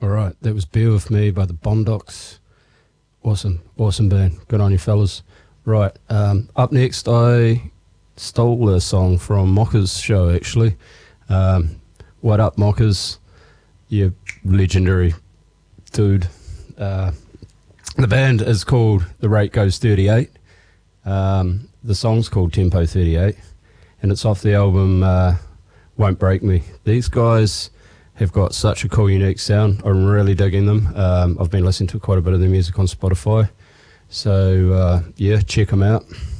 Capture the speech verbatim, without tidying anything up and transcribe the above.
All right, that was Bear With Me by the Bondocs. Awesome, awesome band. Good on you, fellas. Right, um, up next, I stole a song from Mockers' show, actually. Um, what up, Mockers? You legendary dude. Uh, the band is called The Rate Goes thirty-eight. Um, the song's called Tempo thirty-eight, and it's off the album uh, Won't Break Me. These guys have got such a cool, unique sound. I'm really digging them. Um, I've been listening to quite a bit of their music on Spotify. So, uh, yeah, check them out.